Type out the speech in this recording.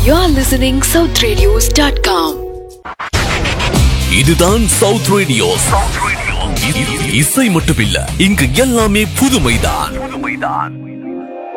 You're listening southradios.com. இதுதான் south radios. இசை மட்டுமில்ல, இங்கு எல்லாமே புதுமைதான்.